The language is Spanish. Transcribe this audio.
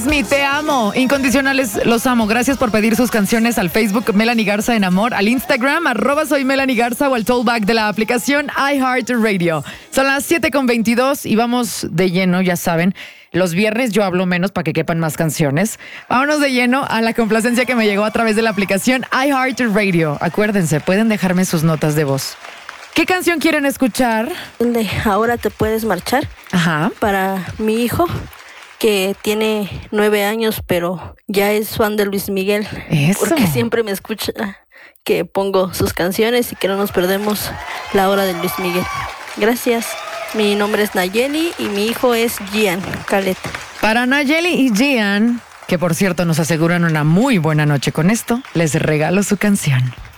Luismi, te amo. Incondicionales, los amo. Gracias por pedir sus canciones al Facebook Melanie Garza en Amor, al Instagram @soy Melanie Garza o al tollback de la aplicación iHeartRadio. Son las 7:22 y vamos de lleno, ya saben. Los viernes yo hablo menos para que quepan más canciones. Vámonos de lleno a la complacencia que me llegó a través de la aplicación iHeartRadio. Acuérdense, pueden dejarme sus notas de voz. ¿Qué canción quieren escuchar? De Ahora te puedes marchar. Ajá. Para mi hijo, que tiene 9 años, pero ya es fan de Luis Miguel. Eso. Porque siempre me escucha que pongo sus canciones y que no nos perdemos la hora de Luis Miguel. Gracias. Mi nombre es Nayeli y mi hijo es Gian Calet. Para Nayeli y Gian, que por cierto nos aseguran una muy buena noche con esto, les regalo su canción.